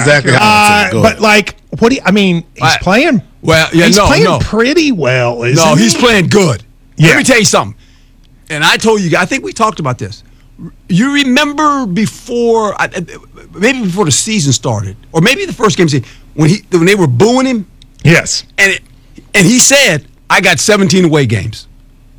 exactly how I said it. Go But ahead. like, what do you, I mean? He's playing. Well, yeah, he's no, playing no. pretty well. Isn't No, he? he's playing good. Yeah. Let me tell you something. And I told you, I think we talked about this. You remember before, maybe before the season started, or maybe the first game, when they were booing him, Yes, and he said, "I got 17 away games."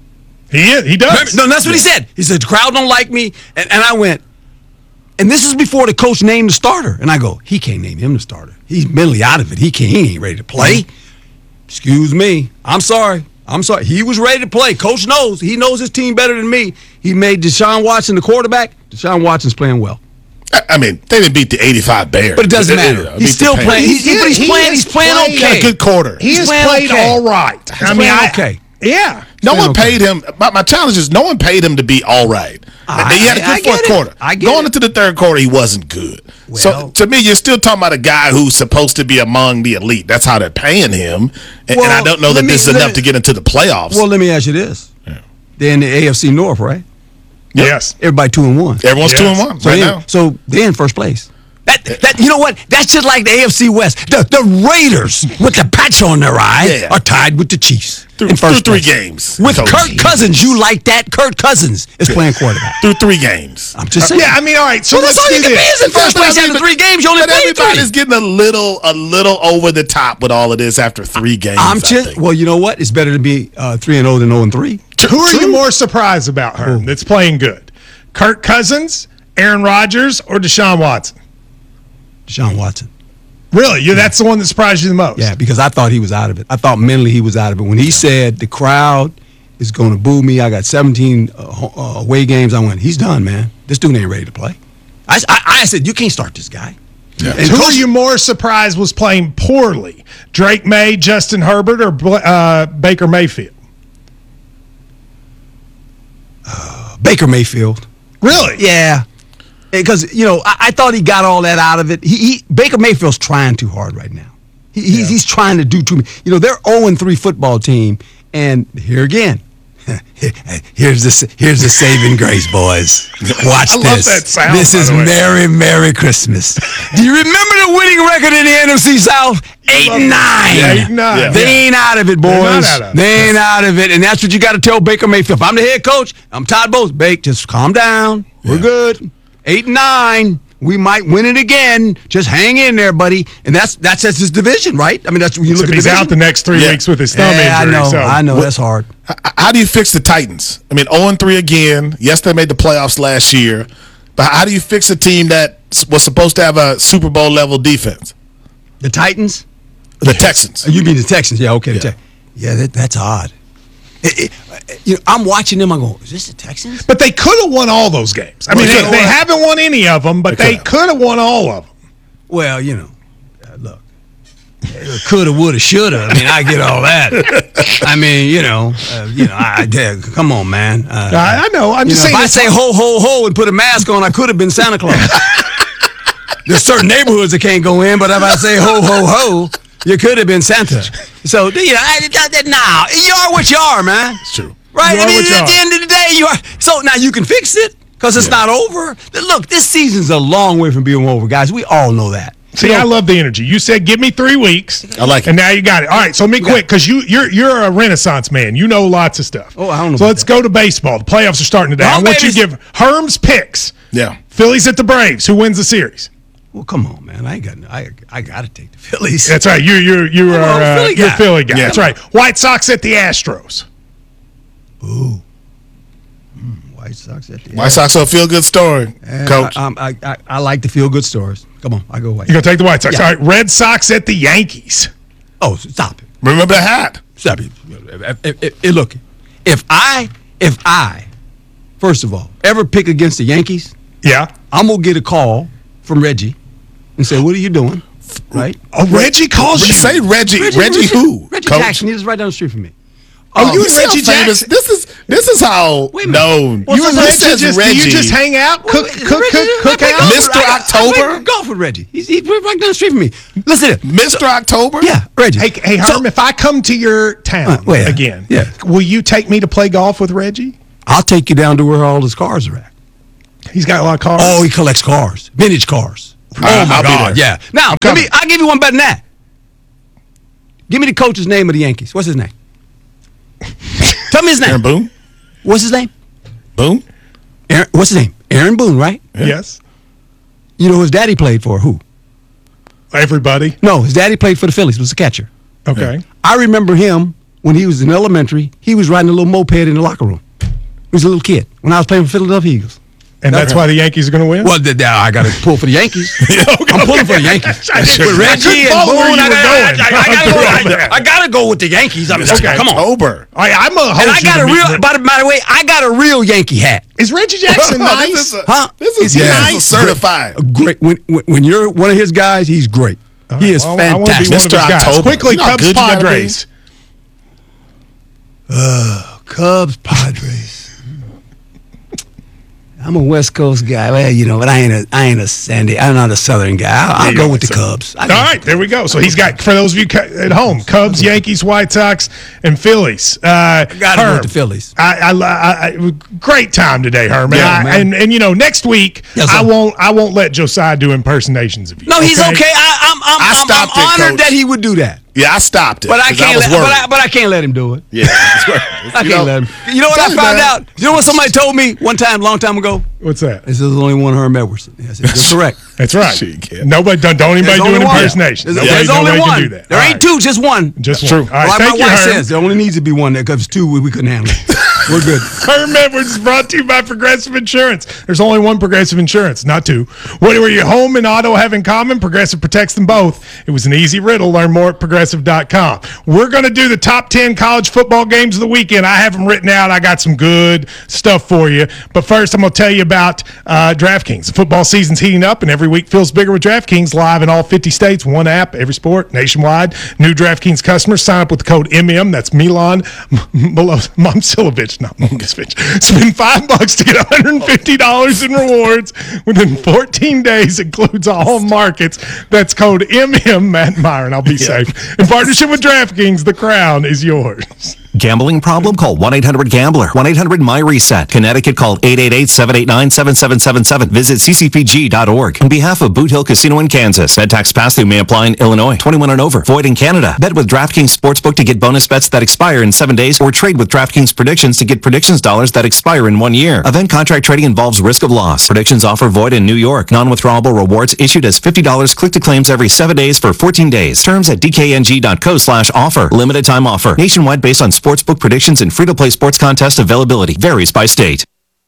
he does. No, that's what he said. He said, "The crowd don't like me," and I went. And this is before the coach named the starter, and I go, "He can't name him the starter. He's mentally out of it. He ain't ready to play." Excuse me. I'm sorry. He was ready to play. Coach knows. He knows his team better than me. He made Deshaun Watson the quarterback. Deshaun Watson's playing well. I mean, they didn't beat the 85 Bears. But it doesn't matter. He's still playing. He's playing okay. He got a good quarter. He has playing played okay. all right. He's playing okay. Yeah. No one okay. paid him. My challenge is no one paid him to be all right. He had a I good get fourth it. quarter. I get Going it. into the third quarter, he wasn't good. So Well- to me, you're still talking about a guy who's supposed to be among the elite. That's how they're paying him. And I don't know that this is enough to get into the playoffs. Well, let me ask you this. They're in the AFC North, right? Yes. Everybody 2-1. Everyone's Yes. 2-1 So right they- now. So they're in first place. That you know what? That's just like the AFC West. The Raiders with the patch on their eye Yeah. are tied with the Chiefs Through in first three place. games. With Coach. Kirk Cousins. You like that? Kirk Cousins is playing quarterback. Through 3 games. I'm just saying. Yeah, I mean, all right. So Well, that's let's all do you can be this. is in first place after 3 games. You only But played everybody's 3. getting a little over the top with all of this after 3 games. I'm I just think. well. You know what? It's better to be 3-0 than 0-3. Who are you more surprised about, Herm, that's playing good? Kirk Cousins, Aaron Rodgers, or Deshaun Watson? Deshaun Watson. Really? That's the one that surprised you the most? Yeah, because I thought he was out of it. I thought mentally he was out of it. When he said the crowd is going to boo me, I got 17 away games. I went, he's done, man. This dude ain't ready to play. I said, you can't start this guy. Yeah. And Who are you more surprised was playing poorly? Drake May, Justin Herbert, or Baker Mayfield? Baker Mayfield. Really? Yeah. Because, I thought he got all that out of it. Baker Mayfield's trying too hard right now. He's trying to do too much. They're 0-3 football team, and here again, here's the saving grace, boys. Watch I this. love that sound, This by is the way. Merry, Merry Christmas. Do you remember the winning record in the NFC South? 8-9. Yeah, 8-9. Yeah. They ain't out of it, boys. They're not out of it. They ain't out of it, and that's what you got to tell Baker Mayfield. If I'm the head coach, I'm Todd Bowles. Bake, just calm down. We're good. 8-9. We might win it again. Just hang in there, buddy. And that's his division, right? I mean, that's when you look Except at he's division. out the next 3 weeks with his thumb injury. I know. That's hard. How do you fix the Titans? I mean, 0-3 again. Yes, they made the playoffs last year. But how do you fix a team that was supposed to have a Super Bowl level defense? The Titans? The Texans. You mean the Texans? Yeah, okay. That's odd. I'm watching them. I go, is this the Texans? But they could have won all those games. I mean, they haven't won any of them, but they could have won all of them. Well, look. Coulda, woulda, shoulda. I mean, I get all that. I mean, come on, man. I know. I'm just saying. If I say ho, ho, ho and put a mask on, I could have been Santa Claus. There's certain neighborhoods that can't go in, but if I say ho, ho, ho, you could have been Santa. So, now, you are what you are, man. It's true. Right? You are what you at are. the end of the day, you are. So, now you can fix it because it's not over. Look, this season's a long way from being over, guys. We all know that. See, I love the energy. You said give me 3 weeks. I like it. And now you got it. All right, so let me quick, because you're a Renaissance man. You know lots of stuff. Oh, I don't know So about let's that. go to baseball. The playoffs are starting today. Oh, I want you to babies. give Herm's picks. Yeah. Phillies at the Braves. Who wins the series? Well, come on, man. I got to take the Phillies. That's right. You are Philly you're guy. Philly guy. Yeah. That's right. White Sox at the Astros. Ooh. White Sox at the White Sox are a feel-good story, Coach. I like the feel-good stories. Come on, I go White You're Sox. going to take the White Sox. Yeah. All right. Red Sox at the Yankees. Oh, stop it. Remember the hat. Stop it. Look, if I, first of all, ever pick against the Yankees, Yeah. I'm going to get a call from Reggie and say, what are you doing? Right? Oh, Reggie calls you. Say Reggie. Reggie who? Reggie Coach? Jackson. He lives right down the street from me. Oh, you You and see how Reggie famous- Jackson. This is how Wait a minute. known. What's You and his Reggie name? says do you Reggie. just hang out, cook out? Mr. October? I golf with Reggie. He's right down the street from me. Listen to this. Mr. October? Yeah, Reggie. Hey, Herm, if I come to your town well, yeah. again, Yeah. will you take me to play golf with Reggie? I'll take you down to where all his cars are at. He's got a lot of cars. Oh, he collects cars, vintage cars. Oh my I'll be God, there. yeah. Now, I'll give you one better than that. Give me the coach's name of the Yankees. What's his name? Tell me his name. Aaron Boone. What's his name? Boone. What's his name? Aaron Boone, right? Yes. You know his daddy played for who? Everybody. No, his daddy played for the Phillies. Was a catcher. Okay. I remember him when he was in elementary. He was riding a little moped in the locker room. He was a little kid when I was playing for Philadelphia Eagles. And that's why the Yankees are going to win? Well, I got to pull for the Yankees. I'm pulling for the Yankees. With Reggie and follow where Boone, you were going. I got to go with the Yankees. I'm Okay. come on. October. I'm a host. And I got a real. By the way, I got a real Yankee hat. Is Reggie Jackson nice? Huh? This is he nice. nice? Certified. Great. When you're one of his guys, he's great. He is I want to be one of fantastic. his guys. October. Quickly, You know how Cubs good you gotta be? Padres. Cubs, Padres. I'm a West Coast guy. Well, but I ain't a Sandy. I'm not a Southern guy. I'll go with the Cubs. All right, there we go. So he's got, for those of you at home, Cubs, Yankees, White Sox, and Phillies. Gotta go with the Phillies. Great time today, Herm. Yeah, man. And next week Yes, sir. I won't let Josiah do impersonations of you. No, he's okay. I'm stopped it, honored Coach. that he would do that. Yeah, I stopped it. But I 'cause can't. was worried. But I can't let him do it. Yeah, I can't let him. You know what I Tell me, found man. out? You know what somebody told me one time, long time ago? What's that? This is only one Herm Edwards. I said, that's correct. That's right. Shit, kid. Nobody don't anybody There's do an only one. impersonation. There's only Nobody one. can do that. There All ain't right. two, just one. Just That's one. true. All right, Like thank my you, wife Herm. says, there only needs to be one. Because two, we couldn't handle it. We're good. Herm Edwards is brought to you by Progressive Insurance. There's only one Progressive Insurance, not two. What do your home and auto have in common? Progressive protects them both. It was an easy riddle. Learn more at Progressive.com. We're going to do the top 10 college football games of the weekend. I have them written out. I got some good stuff for you. But first, I'm going to tell you about DraftKings. The football season's heating up, and every week feels bigger with DraftKings, live in all 50 states. One app, every sport, nationwide. New DraftKings customers sign up with the code MM. That's Milan Momcilovic, not Momcilovic. Spend $5 to get $150 in rewards within 14 days. Includes all markets. That's code MM, Matt Myron. I'll be safe. In partnership with DraftKings, the crown is yours. Gambling problem? Call 1-800-GAMBLER. 1-800-MY-RESET. Connecticut, call 888-789-7777. Visit ccpg.org. On behalf of Boot Hill Casino in Kansas, Ed tax pass-through may apply in Illinois. 21 and over. Void in Canada. Bet with DraftKings Sportsbook to get bonus bets that expire in 7 days, or trade with DraftKings Predictions to get predictions dollars that expire in 1 year. Event contract trading involves risk of loss. Predictions offer void in New York. Non-withdrawable rewards issued as $50 click to claims every 7 days for 14 days. Terms at dkng.co/offer. Limited time offer. Nationwide based on sportsbook predictions and free-to-play sports contest availability. Varies by state.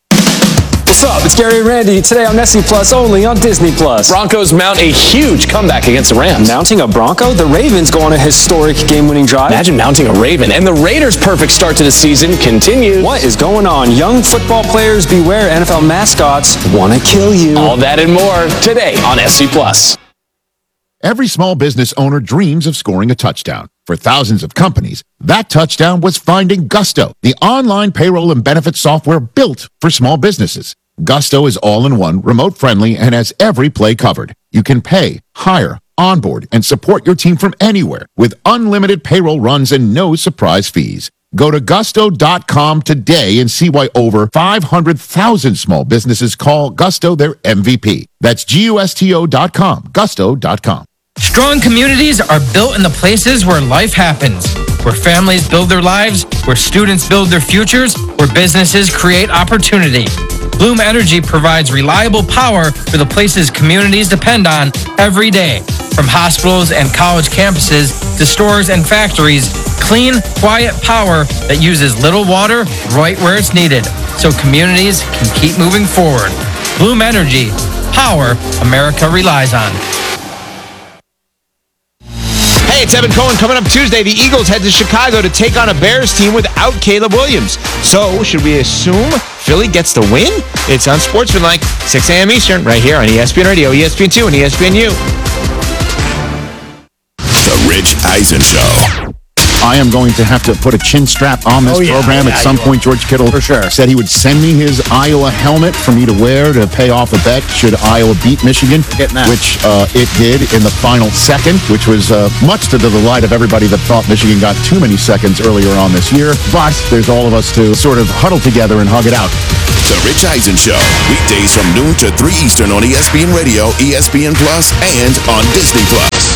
What's up? It's Gary and Randy. Today on Nestle Plus, only on Disney Plus. Broncos mount a huge comeback against the Rams. Mounting a Bronco, the Ravens go on a historic game-winning drive. Imagine mounting a Raven. And the Raiders' perfect start to the season continues. What is going on? Young football players beware. NFL mascots want to kill you. All that and more today on SC Plus. Every small business owner dreams of scoring a touchdown. For thousands of companies, that touchdown was finding Gusto, the online payroll and benefits software built for small businesses. Gusto is all-in-one, remote-friendly, and has every play covered. You can pay, hire, onboard, and support your team from anywhere with unlimited payroll runs and no surprise fees. Go to gusto.com today and see why over 500,000 small businesses call Gusto their MVP. That's gusto.com, gusto.com. Strong communities are built in the places where life happens, where families build their lives, where students build their futures, where businesses create opportunity. Bloom Energy provides reliable power for the places communities depend on every day. From hospitals and college campuses to stores and factories, clean, quiet power that uses little water right where it's needed, so communities can keep moving forward. Bloom Energy, power America relies on. Hey, it's Evan Cohen. Coming up Tuesday, the Eagles head to Chicago to take on a Bears team without Caleb Williams. So, should we assume Philly gets the win? It's on Sportsmanlike, 6 a.m. Eastern, right here on ESPN Radio, ESPN2, and ESPNU. The Rich Eisen Show. I am going to have to put a chin strap on this program at some point. George Kittle For sure. said he would send me his Iowa helmet for me to wear to pay off a bet should Iowa beat Michigan, Getting that. which it did in the final second, which was much to the delight of everybody that thought Michigan got too many seconds earlier on this year. But there's all of us to sort of huddle together and hug it out. The Rich Eisen Show, weekdays from noon to 3 Eastern on ESPN Radio, ESPN Plus, and on Disney Plus.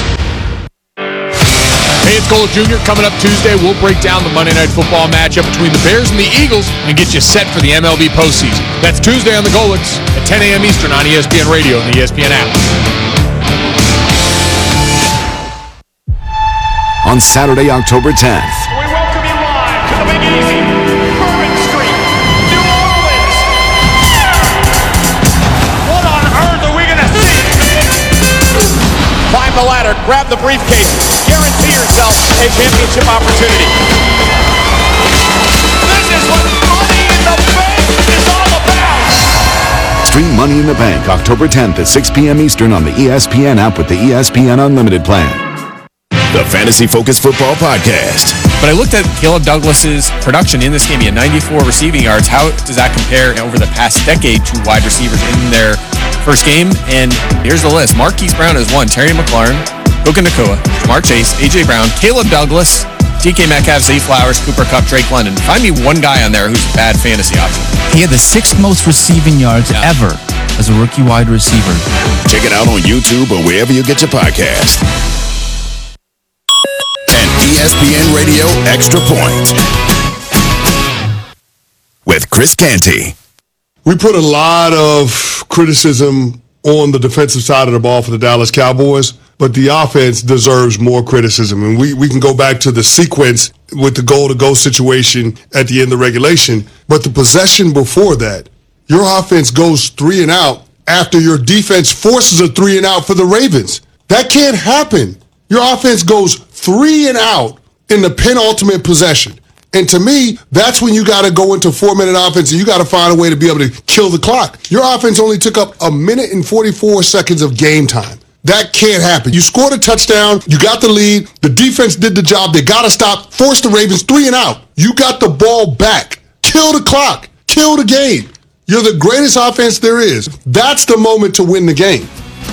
Hey, it's Gold Jr. Coming up Tuesday, we'll break down the Monday Night Football matchup between the Bears and the Eagles and get you set for the MLB postseason. That's Tuesday on the Golics at 10 a.m. Eastern on ESPN Radio and the ESPN app. On Saturday, October 10th. We welcome you live to the Big Easy, Bourbon Street, New Orleans. What on earth are we going to see? Climb the ladder, grab the briefcase, guarantee yourself a championship opportunity. This is what Money in the Bank is all about. Stream Money in the Bank October 10th at 6 p.m. Eastern on the ESPN app with the ESPN Unlimited plan. The Fantasy Focus Football Podcast. But I looked at Caleb Douglas's production in this game. He had 94 receiving yards. How does that compare over the past decade to wide receivers in their first game? And here's the list. Marquise Brown has won. Terry McLaurin, Puka Nacua, Jamar Chase, A.J. Brown, Caleb Douglas, DK Metcalf, Zay Flowers, Cooper Kupp, Drake London. Find me one guy on there who's a bad fantasy option. He had the 6th most receiving yards ever as a rookie wide receiver. Check it out on YouTube or wherever you get your podcast. And ESPN Radio Extra Point with Chris Canty. We put a lot of criticism on the defensive side of the ball for the Dallas Cowboys, but the offense deserves more criticism. And we can go back to the sequence with the goal-to-go situation at the end of regulation, but the possession before that, your offense goes 3 and out after your defense forces a 3 and out for the Ravens. That can't happen. Your offense goes 3 and out in the penultimate possession. And to me, that's when you got to go into 4-minute offense and you got to find a way to be able to kill the clock. Your offense only took up 1 minute and 44 seconds of game time. That can't happen. You scored a touchdown. You got the lead. The defense did the job. They got to stop. Force the Ravens 3 and out. You got the ball back. Kill the clock. Kill the game. You're the greatest offense there is. That's the moment to win the game.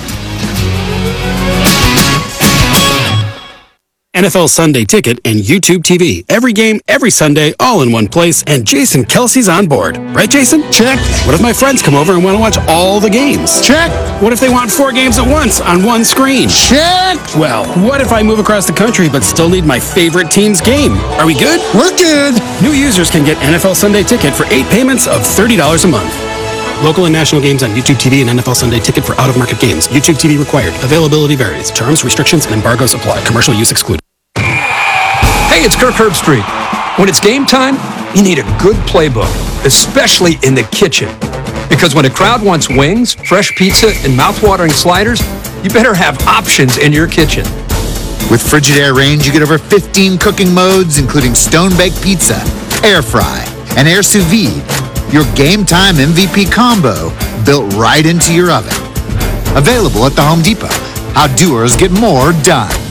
NFL Sunday Ticket and YouTube TV. Every game, every Sunday, all in one place, and Jason Kelsey's on board. Right, Jason? Check. What if my friends come over and want to watch all the games? Check. What if they want 4 games at once on one screen? Check. Well, what if I move across the country but still need my favorite team's game? Are we good? We're good. New users can get NFL Sunday Ticket for 8 payments of $30 a month. Local and national games on YouTube TV and NFL Sunday Ticket for out-of-market games. YouTube TV required. Availability varies. Terms, restrictions, and embargoes apply. Commercial use excluded. Hey, it's Kirk Herbstreit. When it's game time, you need a good playbook, especially in the kitchen. Because when a crowd wants wings, fresh pizza, and mouth-watering sliders, you better have options in your kitchen. With Frigidaire Range, you get over 15 cooking modes, including stone-baked pizza, air fry, and air sous vide. Your game time MVP combo built right into your oven. Available at the Home Depot. How doers get more done.